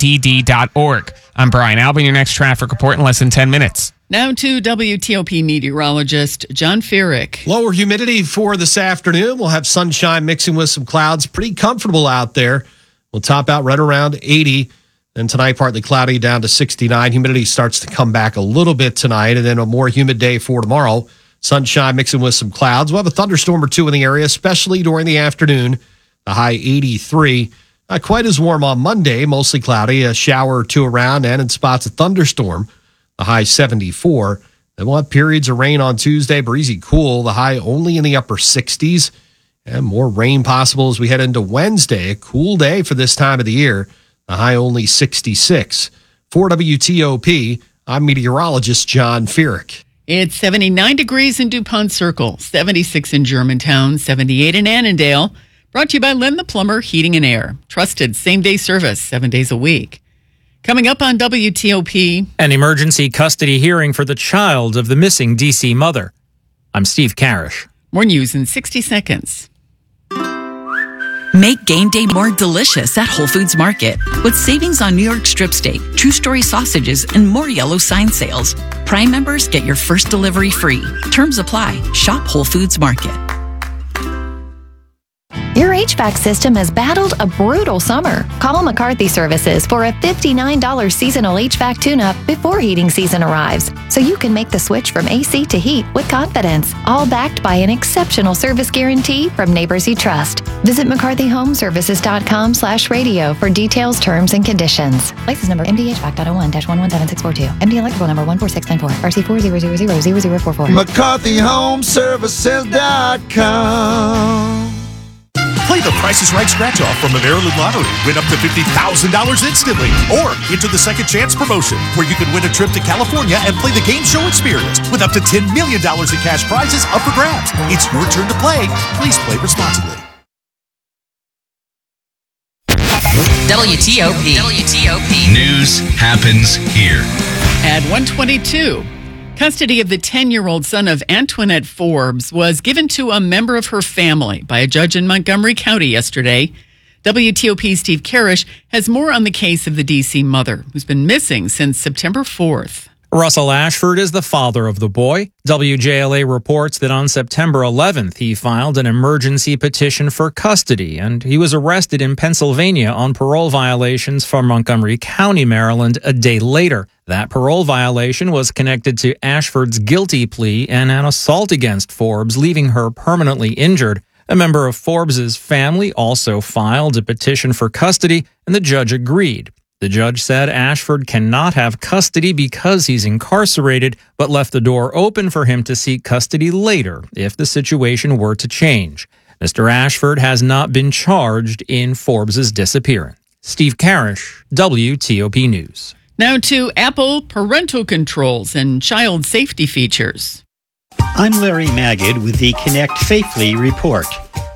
MADD.org. I'm Brian Albin, your next traffic report in less than 10 minutes. Now to WTOP meteorologist John Feerick. Lower humidity for this afternoon. We'll have sunshine mixing with some clouds. Pretty comfortable out there. We'll top out right around 80. Then tonight, partly cloudy down to 69. Humidity starts to come back a little bit tonight, and then a more humid day for tomorrow. Sunshine mixing with some clouds. We'll have a thunderstorm or two in the area, especially during the afternoon. The high 83. Not quite as warm on Monday, mostly cloudy. A shower or two around, and in spots a thunderstorm. The high 74. Then we'll have periods of rain on Tuesday. Breezy cool. The high only in the upper 60s. And more rain possible as we head into Wednesday. A cool day for this time of the year. The high only 66. For WTOP, I'm meteorologist John Feerick. It's 79 degrees in DuPont Circle, 76 in Germantown, 78 in Annandale. Brought to you by Len the Plumber Heating and Air. Trusted same-day service 7 days a week. Coming up on WTOP. An emergency custody hearing for the child of the missing D.C. mother. I'm Steve Karish. More news in 60 seconds. Make game day more delicious at Whole Foods Market with savings on New York strip steak, True Story sausages, and more yellow sign sales. Prime members get your first delivery free. Terms apply. Shop Whole Foods Market. Your HVAC system has battled a brutal summer. Call McCarthy Services for a $59 seasonal HVAC tune-up before heating season arrives, so you can make the switch from AC to heat with confidence, all backed by an exceptional service guarantee from neighbors you trust. Visit McCarthyHomeservices.com/radio for details, terms, and conditions. License number MDHVAC.01-117642. MD electrical number 14694. RC40000044. McCarthyHomeservices.com. Play the Price is Right scratch-off from the Maryland Lottery. Win up to $50,000 instantly. Or enter the Second Chance promotion, where you can win a trip to California and play the game show experience with up to $10 million in cash prizes up for grabs. It's your turn to play. Please play responsibly. WTOP. News happens here. At 1:22. Custody of the 10-year-old son of Antoinette Forbes was given to a member of her family by a judge in Montgomery County yesterday. WTOP's Steve Karish has more on the case of the D.C. mother, who's been missing since September 4th. Russell Ashford is the father of the boy. WJLA reports that on September 11th, he filed an emergency petition for custody, and he was arrested in Pennsylvania on parole violations for Montgomery County, Maryland, a day later. That parole violation was connected to Ashford's guilty plea and an assault against Forbes, leaving her permanently injured. A member of Forbes's family also filed a petition for custody, and the judge agreed. The judge said Ashford cannot have custody because he's incarcerated, but left the door open for him to seek custody later if the situation were to change. Mr. Ashford has not been charged in Forbes's disappearance. Steve Karish, WTOP News. Now to Apple parental controls and child safety features. I'm Larry Magid with the Connect Safely report.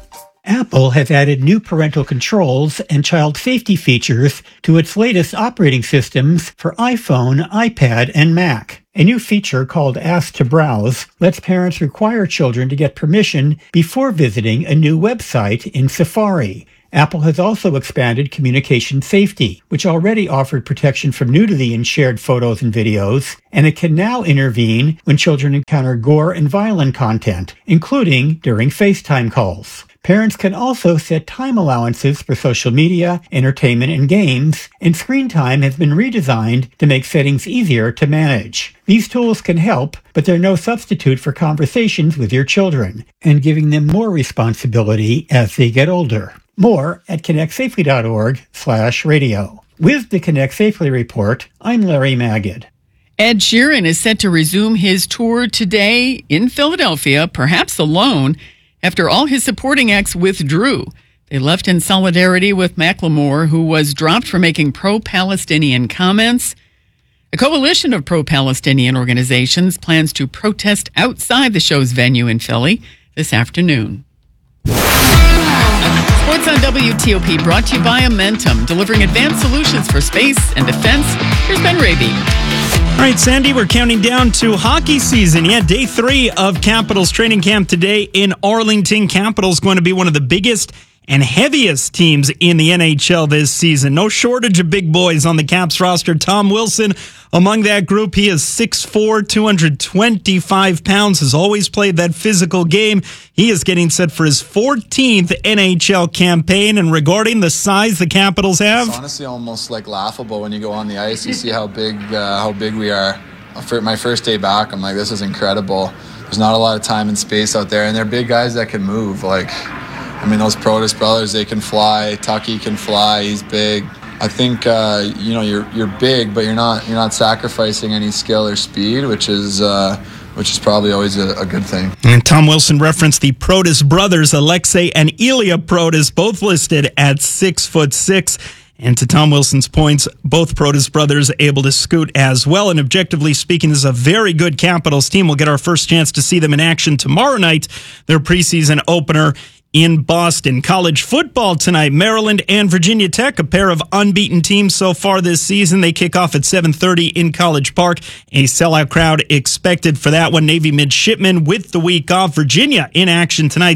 Apple has added new parental controls and child safety features to its latest operating systems for iPhone, iPad, and Mac. A new feature called Ask to Browse lets parents require children to get permission before visiting a new website in Safari. Apple has also expanded communication safety, which already offered protection from nudity in shared photos and videos, and it can now intervene when children encounter gore and violent content, including during FaceTime calls. Parents can also set time allowances for social media, entertainment, and games, and screen time has been redesigned to make settings easier to manage. These tools can help, but they're no substitute for conversations with your children, and giving them more responsibility as they get older. More at connectsafely.org/radio. With the Connect Safely Report, I'm Larry Magid. Ed Sheeran is set to resume his tour today in Philadelphia, perhaps alone, after all his supporting acts withdrew. They left in solidarity with Macklemore, who was dropped for making pro-Palestinian comments. A coalition of pro-Palestinian organizations plans to protest outside the show's venue in Philly this afternoon. Sports on WTOP brought to you by Amentum, delivering advanced solutions for space and defense. Here's Ben Raby. All right, Sandy, we're counting down to hockey season. Yeah, day 3 of Capitals training camp today in Arlington. Capitals going to be one of the biggest and heaviest teams in the NHL this season. No shortage of big boys on the Caps roster. Tom Wilson among that group. He is 6'4", 225 pounds, has always played that physical game. He is getting set for his 14th NHL campaign. And regarding the size the Capitals have, it's honestly almost like laughable when you go on the ice. You see how big we are. For my first day back, I'm like, this is incredible. There's not a lot of time and space out there, and they're big guys that can move. Those Protas brothers, they can fly. Tucky can fly. He's big. I think you're big, but you're not sacrificing any skill or speed, which is probably always a good thing. And Tom Wilson referenced the Protas brothers, Alexei and Ilya Protas, both listed at 6'6". And to Tom Wilson's points, both Protas brothers able to scoot as well. And objectively speaking, this is a very good Capitals team. We'll get our first chance to see them in action tomorrow night, their preseason opener in Boston. College football tonight, Maryland and Virginia Tech, a pair of unbeaten teams so far this season. They kick off at 7:30 in College Park. A sellout crowd expected for that one. Navy midshipmen with the week off. Virginia in action tonight,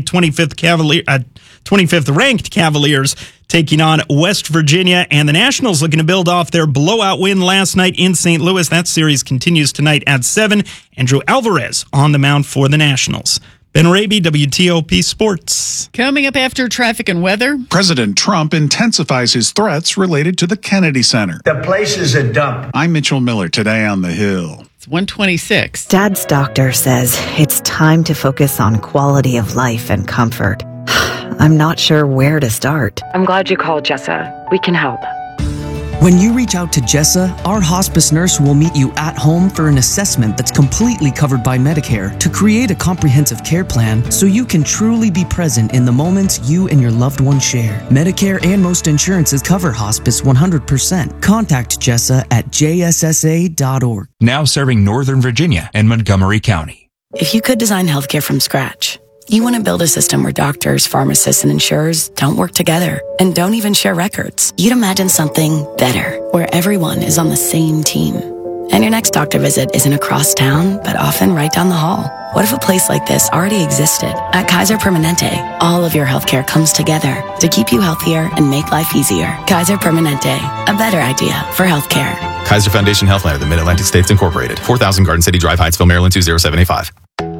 25th ranked Cavaliers taking on West Virginia, and the Nationals looking to build off their blowout win last night in St. Louis. That series continues tonight at 7. Andrew Alvarez on the mound for the Nationals. Ben Raby, WTOP Sports. Coming up after traffic and weather. President Trump intensifies his threats related to the Kennedy Center. The place is a dump. I'm Mitchell Miller, today on The Hill. It's 126. Dad's doctor says it's time to focus on quality of life and comfort. I'm not sure where to start. I'm glad you called, Jessa. We can help. When you reach out to Jessa, our hospice nurse will meet you at home for an assessment that's completely covered by Medicare to create a comprehensive care plan so you can truly be present in the moments you and your loved one share. Medicare and most insurances cover hospice 100%. Contact Jessa at jssa.org. Now serving Northern Virginia and Montgomery County. If you could design healthcare from scratch, you want to build a system where doctors, pharmacists, and insurers don't work together and don't even share records. You'd imagine something better, where everyone is on the same team. And your next doctor visit isn't across town, but often right down the hall. What if a place like this already existed? At Kaiser Permanente, all of your healthcare comes together to keep you healthier and make life easier. Kaiser Permanente, a better idea for healthcare. Kaiser Foundation Healthline of the Mid-Atlantic States Incorporated, 4000 Garden City Drive, Hyattsville, Maryland, 20785.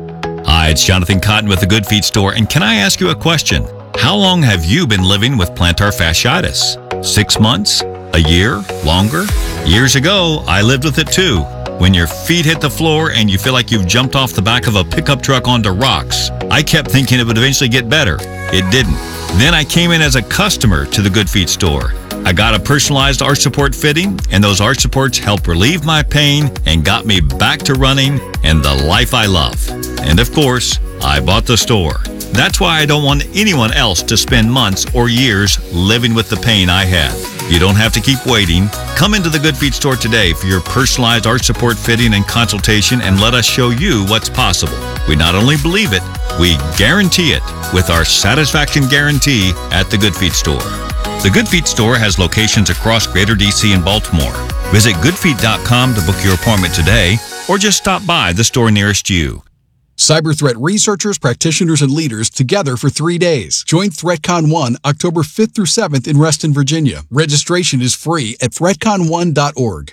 Hi, it's Jonathan Cotton with the Good Feet Store, and can I ask you a question? How long have you been living with plantar fasciitis? 6 months? A year? Longer? Years ago, I lived with it too. When your feet hit the floor and you feel like you've jumped off the back of a pickup truck onto rocks. I kept thinking it would eventually get better. It didn't. Then I came in as a customer to the Good Feet Store. I got a personalized arch support fitting, and those arch supports helped relieve my pain and got me back to running and the life I love. And of course, I bought the store. That's why I don't want anyone else to spend months or years living with the pain I have. You don't have to keep waiting. Come into the Good Feet Store today for your personalized arch support fitting and consultation, and let us show you what's possible. We not only believe it, We guarantee it with our satisfaction guarantee at the Good Feet store. The Good Feet store has locations across Greater DC and Baltimore. Visit goodfeet.com to book your appointment today or just stop by the store nearest you. Cyber threat researchers, practitioners, and leaders together for 3 days. Join ThreatCon 1 October 5th through 7th in Reston, Virginia. Registration is free at threatcon1.org.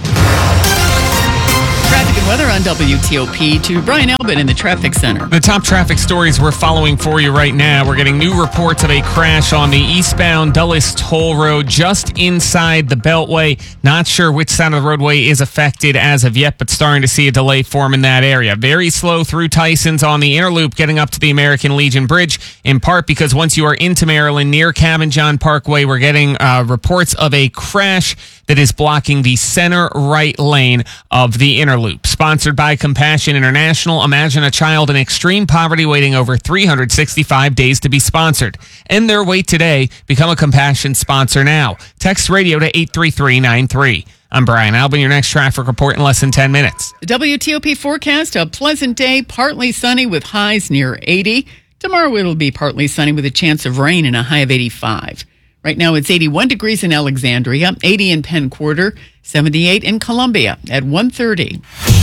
Traffic and weather on WTOP to Brian Albin in the traffic center. The top traffic stories we're following for you right now. We're getting new reports of a crash on the eastbound Dulles Toll Road just inside the Beltway. Not sure which side of the roadway is affected as of yet, but starting to see a delay form in that area. Very slow through Tyson's on the inner loop getting up to the American Legion Bridge, in part because once you are into Maryland near Cabin John Parkway, we're getting reports of a crash that is blocking the center right lane of the inner loop. Sponsored by Compassion International. Imagine a child in extreme poverty waiting over 365 days to be sponsored. End their wait today. Become a Compassion sponsor now. Text radio to 83393. I'm Brian Albin, your next traffic report in less than 10 minutes. The WTOP forecast, a pleasant day, partly sunny with highs near 80. Tomorrow it'll be partly sunny with a chance of rain and a high of 85. Right now it's 81 degrees in Alexandria, 80 in Penn Quarter, 78 in Columbia at 1:30.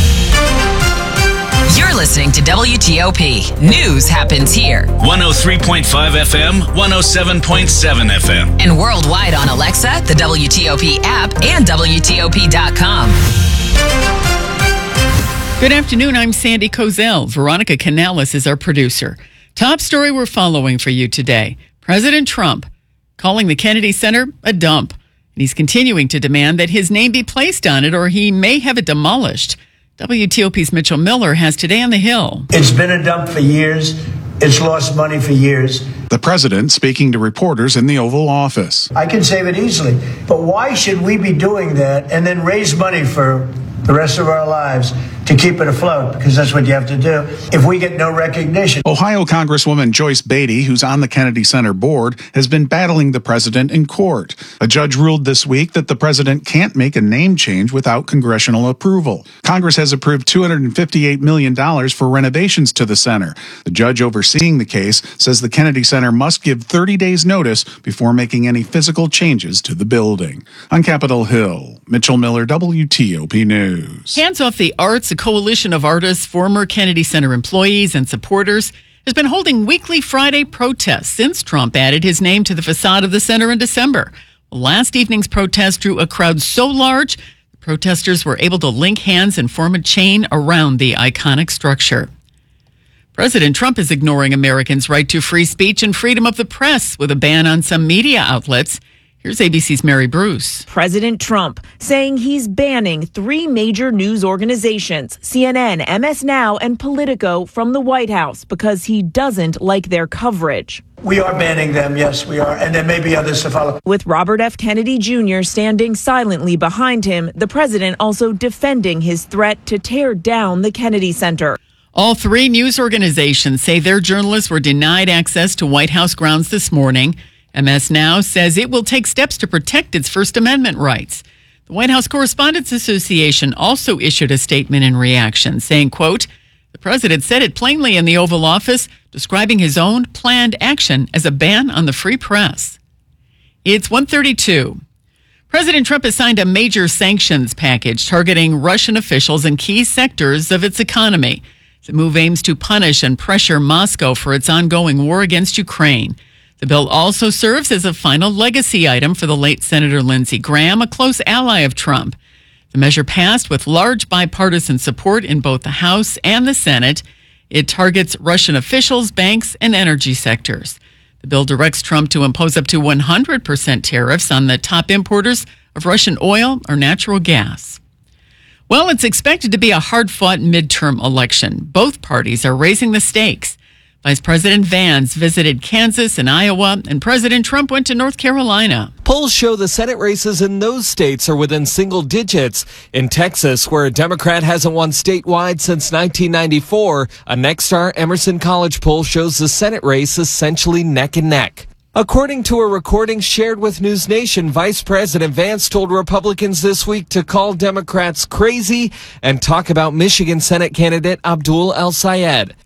You're listening to WTOP. News happens here. 103.5 FM, 107.7 FM. And worldwide on Alexa, the WTOP app, and WTOP.com. Good afternoon, I'm Sandy Kozel. Veronica Canales is our producer. Top story we're following for you today. President Trump calling the Kennedy Center a dump. And he's continuing to demand that his name be placed on it or he may have it demolished. WTOP's Mitchell Miller has Today on the Hill. It's been a dump for years. It's lost money for years. The president speaking to reporters in the Oval Office. I can save it easily. But why should we be doing that and then raise money for the rest of our lives to keep it afloat? Because that's what you have to do if we get no recognition. Ohio Congresswoman Joyce Beatty, who's on the Kennedy Center board, has been battling the president in court. A judge ruled this week that the president can't make a name change without congressional approval. Congress has approved $258 million for renovations to the center. The judge overseeing the case says the Kennedy Center must give 30 days notice before making any physical changes to the building. On Capitol Hill, Mitchell Miller, WTOP News. Hands Off the Arts, a coalition of artists, former Kennedy Center employees, and supporters, has been holding weekly Friday protests since Trump added his name to the facade of the center in December. Last evening's protest drew a crowd so large, the protesters were able to link hands and form a chain around the iconic structure. President Trump is ignoring Americans' right to free speech and freedom of the press with a ban on some media outlets. Here's ABC's Mary Bruce. President Trump saying he's banning 3 major news organizations, CNN, MS Now, and Politico, from the White House because he doesn't like their coverage. We are banning them, yes, we are, and there may be others to follow. With Robert F. Kennedy Jr. standing silently behind him, the president also defending his threat to tear down the Kennedy Center. All 3 news organizations say their journalists were denied access to White House grounds this morning. MS Now says it will take steps to protect its First Amendment rights. The White House Correspondents Association also issued a statement in reaction, saying, quote, the president said it plainly in the Oval Office, describing his own planned action as a ban on the free press. It's 1:32. President Trump has signed a major sanctions package targeting Russian officials in key sectors of its economy. The move aims to punish and pressure Moscow for its ongoing war against Ukraine. The bill also serves as a final legacy item for the late Senator Lindsey Graham, a close ally of Trump. The measure passed with large bipartisan support in both the House and the Senate. It targets Russian officials, banks, and energy sectors. The bill directs Trump to impose up to 100% tariffs on the top importers of Russian oil or natural gas. Well, it's expected to be a hard-fought midterm election. Both parties are raising the stakes. Vice President Vance visited Kansas and Iowa, and President Trump went to North Carolina. Polls show the Senate races in those states are within single digits. In Texas, where a Democrat hasn't won statewide since 1994, a Nexstar Emerson College poll shows the Senate race essentially neck and neck. According to a recording shared with News Nation, Vice President Vance told Republicans this week to call Democrats crazy and talk about Michigan Senate candidate Abdul El-Sayed.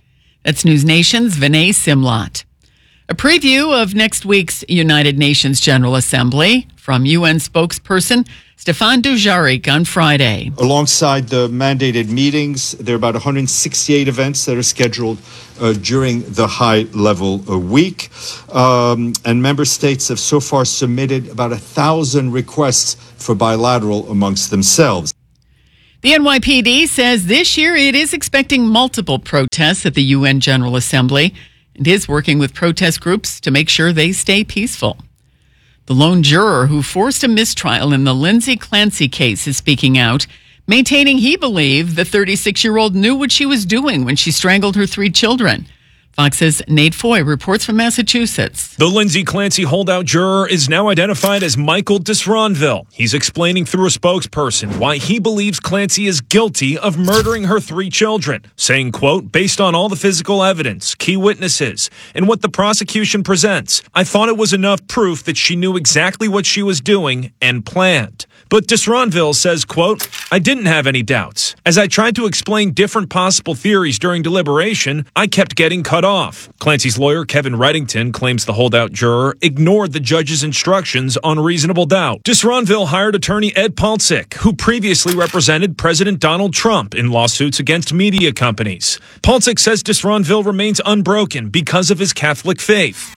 That's News Nation's Vinay Simlot. A preview of next week's United Nations General Assembly from UN spokesperson Stefan Dujarric on Friday. Alongside the mandated meetings, there are about 168 events that are scheduled during the high-level week. And member states have so far submitted about 1,000 requests for bilateral amongst themselves. The NYPD says this year it is expecting multiple protests at the UN General Assembly and is working with protest groups to make sure they stay peaceful. The lone juror who forced a mistrial in the Lindsay Clancy case is speaking out, maintaining he believed the 36-year-old knew what she was doing when she strangled her 3 children. Fox's Nate Foy reports from Massachusetts. The Lindsay Clancy holdout juror is now identified as Michael Disronville. He's explaining through a spokesperson why he believes Clancy is guilty of murdering her 3 children, saying, quote, based on all the physical evidence, key witnesses, and what the prosecution presents, I thought it was enough proof that she knew exactly what she was doing and planned. But Disronville says, quote, I didn't have any doubts. As I tried to explain different possible theories during deliberation, I kept getting cut off. Clancy's lawyer, Kevin Reddington, claims the holdout juror ignored the judge's instructions on reasonable doubt. Disronville hired attorney Ed Palcic, who previously represented President Donald Trump in lawsuits against media companies. Palcic says Disronville remains unbroken because of his Catholic faith.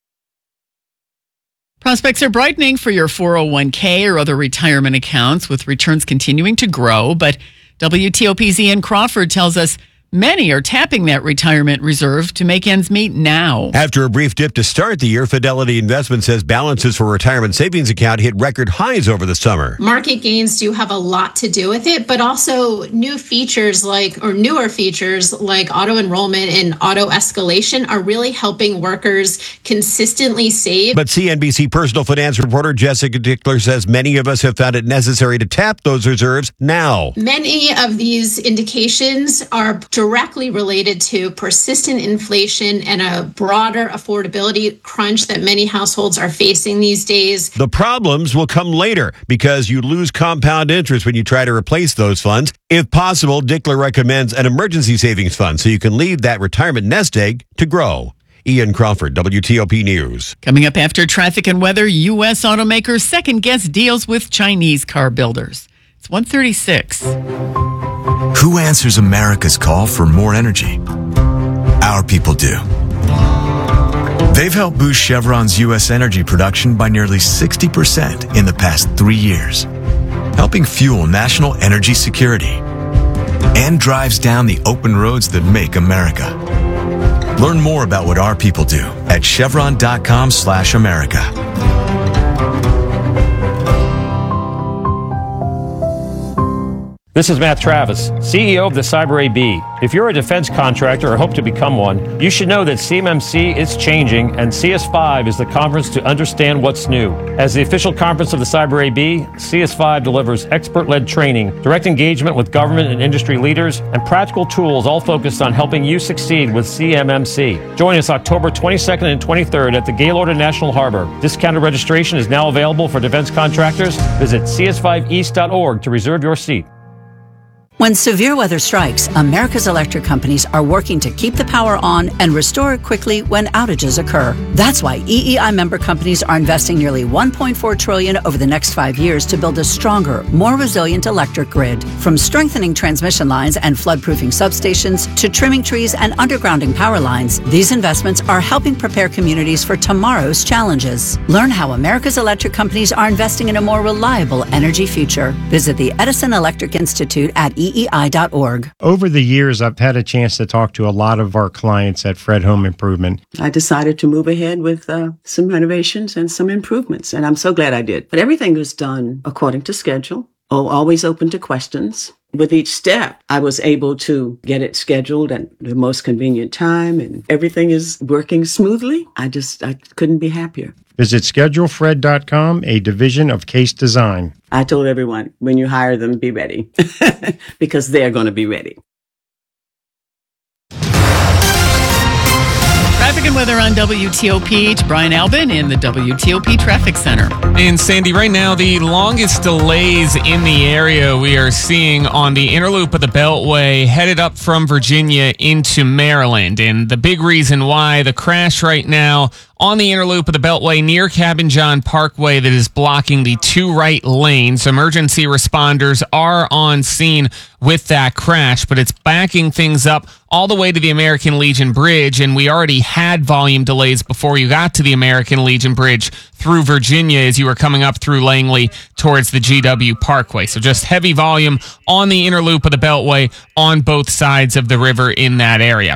Prospects are brightening for your 401k or other retirement accounts, with returns continuing to grow. But WTOP's Ian Crawford tells us many are tapping that retirement reserve to make ends meet now. After a brief dip to start the year, Fidelity Investment says balances for retirement savings account hit record highs over the summer. Market gains do have a lot to do with it, but also newer features like auto enrollment and auto escalation are really helping workers consistently save. But CNBC personal finance reporter Jessica Dickler says many of us have found it necessary to tap those reserves now. Many of these indications are directly related to persistent inflation and a broader affordability crunch that many households are facing these days. The problems will come later because you lose compound interest when you try to replace those funds. If possible, Dickler recommends an emergency savings fund so you can leave that retirement nest egg to grow. Ian Crawford, WTOP News. Coming up after traffic and weather, U.S. automakers second-guess deals with Chinese car builders. It's 1:36. Who answers America's call for more energy? Our people do. They've helped boost Chevron's U.S. energy production by nearly 60% in the past 3 years, helping fuel national energy security and drives down the open roads that make America. Learn more about what our people do at chevron.com/America. This is Matt Travis, CEO of the Cyber AB. If you're a defense contractor or hope to become one, you should know that CMMC is changing and CS5 is the conference to understand what's new. As the official conference of the Cyber AB, CS5 delivers expert-led training, direct engagement with government and industry leaders, and practical tools all focused on helping you succeed with CMMC. Join us October 22nd and 23rd at the Gaylord in National Harbor. Discounted registration is now available for defense contractors. Visit cs5east.org to reserve your seat. When severe weather strikes, America's electric companies are working to keep the power on and restore it quickly when outages occur. That's why EEI member companies are investing nearly $1.4 trillion over the next 5 years to build a stronger, more resilient electric grid. From strengthening transmission lines and flood-proofing substations to trimming trees and undergrounding power lines, these investments are helping prepare communities for tomorrow's challenges. Learn how America's electric companies are investing in a more reliable energy future. Visit the Edison Electric Institute at EEI.org. Over the years, I've had a chance to talk to a lot of our clients at Fred Home Improvement. I decided to move ahead with some renovations and some improvements, and I'm so glad I did. But everything was done according to schedule, always open to questions. With each step, I was able to get it scheduled at the most convenient time, and everything is working smoothly. I couldn't be happier. Visit ScheduleFred.com, a division of Case Design. I told everyone, when you hire them, be ready, because they're going to be ready. Traffic and weather on WTOP. To Brian Albin in the WTOP Traffic Center. And Sandy, right now, the longest delays in the area we are seeing on the inner loop of the Beltway headed up from Virginia into Maryland. And the big reason why the crash right now on the inner loop of the Beltway near Cabin John Parkway that is blocking the two right lanes. Emergency responders are on scene with that crash, but it's backing things up all the way to the American Legion Bridge, and we already had volume delays before you got to the American Legion Bridge through Virginia as you were coming up through Langley towards the GW Parkway. So just heavy volume on the inner loop of the Beltway on both sides of the river in that area.